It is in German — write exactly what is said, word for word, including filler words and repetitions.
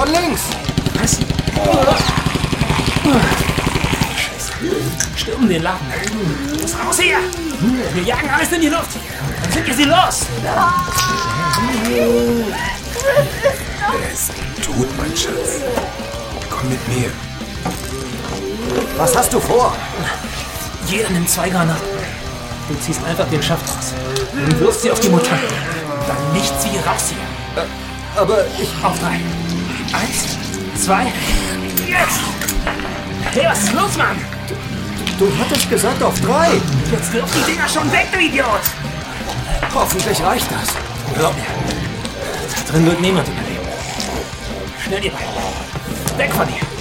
Von links! Was? Scheiße. Stürmen den Laden. Los, raus hier! Wir jagen alles in die Luft. Dann sind wir sie los. Er ist tot, mein Schatz. Komm mit mir. Was hast du vor? Jeder nimmt zwei Granaten. Du ziehst einfach den Schaft raus und wirfst sie auf die Mutanten. Dann nichts wie raus hier. Äh, aber ich... Auf drei. Eins, zwei, jetzt! Los, los, Mann! Du hattest gesagt auf drei. Jetzt wirf die Dinger schon weg, du Idiot! Hoffentlich reicht das. Glaub mir, da drin wird niemand überleben. Schnell, ihr beiden. Weg von hier!